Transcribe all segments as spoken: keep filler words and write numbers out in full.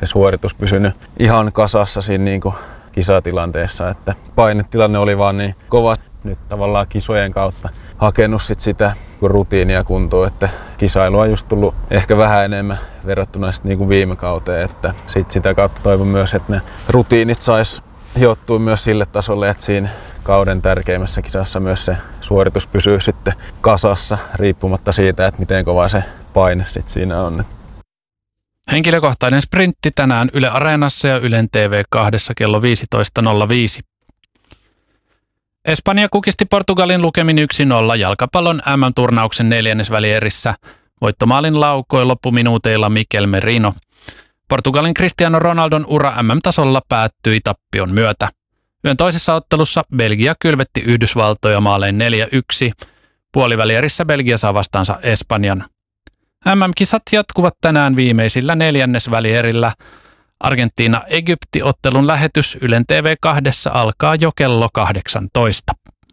se suoritus pysynyt ihan kasassa siinä niin kuin kisatilanteessa, että painetilanne oli vaan niin kova. Nyt tavallaan kisojen kautta hakenut sit sitä rutiinia kuntoon, että kisailua on just tullut ehkä vähän enemmän verrattuna sit niin kuin viime kauteen, että sit sitä kautta toivon myös, että ne rutiinit sais hiottua myös sille tasolle, että siinä kauden tärkeimmässä kisassa myös se suoritus pysyy sitten kasassa riippumatta siitä, että miten kova se paine sit siinä on. Henkilökohtainen sprintti tänään Yle Areenassa ja Ylen T V kaksi kello viisitoista nolla viisi. Espanja kukisti Portugalin lukemin yksi nolla jalkapallon M M-turnauksen neljännesvälierissä. Voittomaalin laukoi loppuminuuteilla Mikel Merino. Portugalin Cristiano Ronaldon ura M M-tasolla päättyi tappion myötä. Yön toisessa ottelussa Belgia kylvetti Yhdysvaltoja maalein neljä yksi. Puolivälierissä Belgia saa vastaansa Espanjan. M M-kisat jatkuvat tänään viimeisillä neljännesvälierillä. Argentiina-Egypti-ottelun lähetys Ylen T V kaksi alkaa jo kello kahdeksantoista.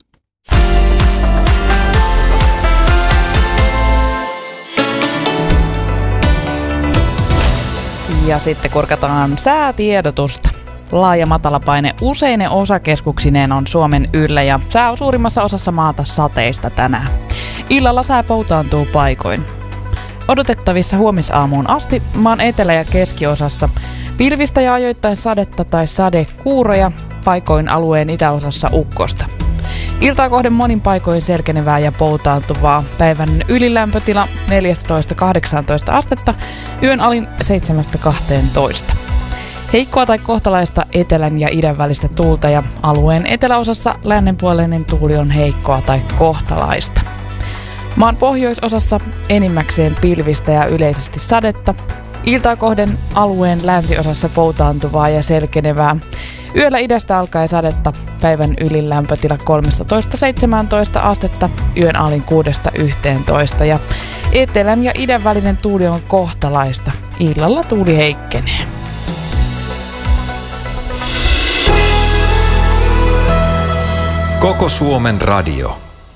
Ja sitten kurkataan säätiedotusta. Laaja matalapaine useine osakeskuksineen on Suomen yllä ja sää on suurimmassa osassa maata sateista tänään. Illalla sää poutaantuu paikoin. Odotettavissa huomisaamuun asti maan etelä- ja keskiosassa pilvistä ja ajoittain sadetta tai sadekuuroja, paikoin alueen itäosassa ukkosta. Iltaa kohden monin paikoin selkenevää ja poutaantuvaa. Päivän ylilämpötila neljätoista kahdeksantoista astetta, yön alin seitsemästä kahteentoista. Heikkoa tai kohtalaista etelän ja idän välistä tuulta ja alueen eteläosassa lännenpuoleinen tuuli on heikkoa tai kohtalaista. Maan pohjoisosassa enimmäkseen pilvistä ja yleisesti sadetta. Iltaa kohden alueen länsiosassa poutaantuvaa ja selkenevää. Yöllä idästä alkaen sadetta, päivän ylilämpötila kolmetoista seitsemäntoista astetta, yön alin kuudesta yhteentoista ja etelän ja idän välinen tuuli on kohtalaista. Illalla tuuli heikkenee. Koko Suomen radio.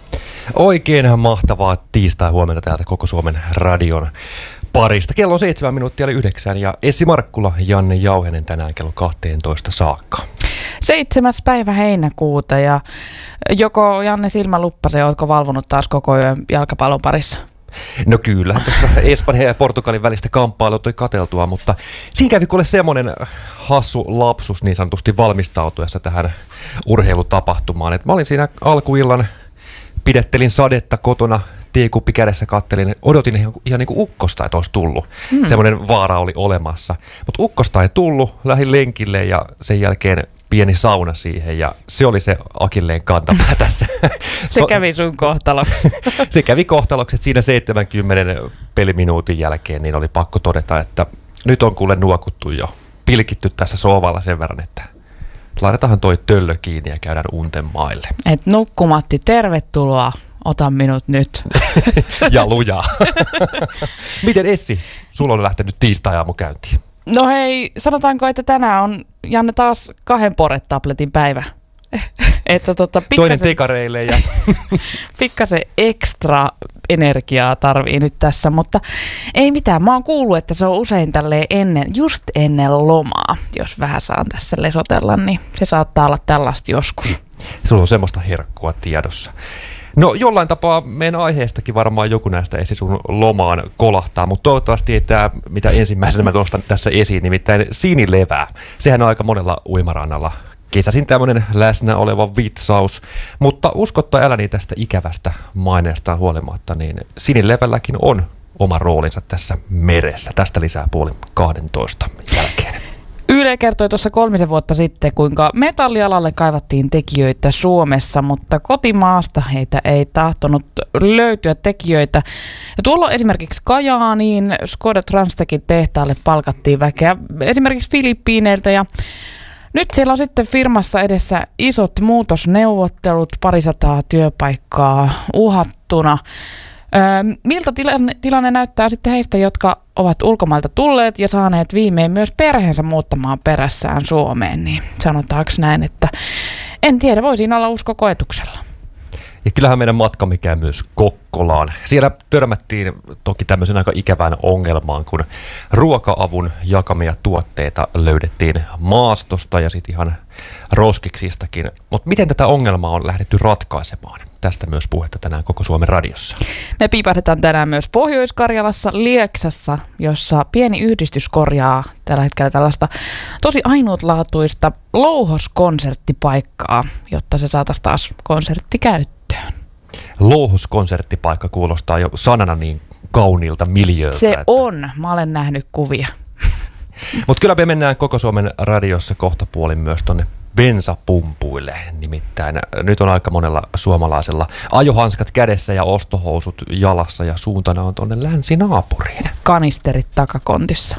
Oikein mahtavaa tiistai huomenta täältä Koko Suomen radion parista. Kello on seitsemän minuuttia eli yhdeksän ja Essi Markkula, Janne Jauhenen tänään kello kahteentoista saakka. Seitsemäs päivä heinäkuuta ja joko Janne silmäluppasen, ootko valvonut taas koko yön jalkapallon parissa? No kyllä, tuossa Espanjan ja Portugalin välistä kamppailua tuli katseltua, mutta siinä kävi kuule semmoinen hassu lapsus niin sanotusti valmistautuessa tähän urheilutapahtumaan. Et mä olin siinä alkuillan, pidettelin sadetta kotona, teekuppi kädessä kattelin, odotin ihan, ihan niin kuin ukkosta, että olisi tullut. Hmm. Semmoinen vaara oli olemassa. Mutta ukkosta ei tullut, lähdin lenkille ja sen jälkeen pieni sauna siihen ja se oli se akilleen kantapää tässä. Se kävi sun kohtaloksi. Se kävi kohtaloksi, että siinä seitsemänkymmenen peliminuutin jälkeen niin oli pakko todeta, että nyt on kuule nuokuttu jo, pilkitty tässä sohvalla sen verran, että laitetaan toi töllö kiinni ja käydään unten maille. Et nukkumatti, tervetuloa. Ota minut nyt. Ja lujaa. Miten Essi, sulla on lähtenyt tiistai-aamu käyntiin? No hei, sanotaanko, että tänään on Janne taas kahden poret-tabletin päivä. Että tota, pikkasen, toinen tekareille ja pikkasen ekstra energiaa tarvii nyt tässä, mutta ei mitään. Mä oon kuullut, että se on usein tälleen ennen, just ennen lomaa, jos vähän saan tässä lesotella, niin se saattaa olla tällaista joskus. Sulla on semmoista herkkua tiedossa. No jollain tapaa meidän aiheestakin varmaan joku näistä Essi sun lomaan kolahtaa, mutta toivottavasti ei tämä, mitä ensimmäisenä mä nostan tässä esiin, nimittäin sinilevää. Sehän on aika monella uimarannalla kesäsin tämmöinen läsnä oleva vitsaus, mutta uskottaa äläni tästä ikävästä maineestaan huolimatta, niin sinilevälläkin on oma roolinsa tässä meressä. Tästä lisää puoli kahdentoista jälkeen. Yle kertoi tuossa kolmisen vuotta sitten, kuinka metallialalle kaivattiin tekijöitä Suomessa, mutta kotimaasta heitä ei tahtonut löytyä tekijöitä. Ja tuolla esimerkiksi Kajaaniin Skoda Transtechin tehtaalle palkattiin väkeä esimerkiksi Filippiineiltä ja nyt siellä on sitten firmassa edessä isot muutosneuvottelut, parisataa työpaikkaa uhattuna. Öö, miltä tilanne, tilanne näyttää sitten heistä, jotka ovat ulkomailta tulleet ja saaneet viimein myös perheensä muuttamaan perässään Suomeen, niin sanotaanko näin, että en tiedä, voisin olla usko koetuksella. Ja kyllähän meidän matkamme käy myös Kokkolaan. Siellä törmättiin toki tämmöisen aika ikävään ongelmaan, kun ruoka-avun jakamia tuotteita löydettiin maastosta ja sitten ihan roskiksistakin. Mutta miten tätä ongelmaa on lähdetty ratkaisemaan? Tästä myös puhetta tänään Koko Suomen radiossa. Me piipahdetaan tänään myös Pohjois-Karjalassa Lieksassa, jossa pieni yhdistys korjaa tällä hetkellä tällaista tosi ainutlaatuista louhoskonserttipaikkaa, jotta se saataisiin taas konserttikäyttöön. Louhoskonserttipaikka kuulostaa jo sanana niin kauniilta miljööltä. Se että... on. Mä olen nähnyt kuvia. Mutta kyllä me mennään Koko Suomen radiossa kohtapuolin myös tonne bensapumpuille. Nimittäin nyt on aika monella suomalaisella ajohanskat kädessä ja ostohousut jalassa ja suuntana on tonne länsinaapuriin. Kanisterit takakontissa.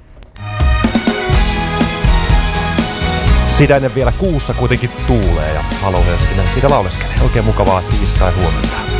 Sitä ennen vielä kuussa kuitenkin tuulee ja Halo Helsinki siitä lauleskelee. Oikein mukavaa tiistai huomenta.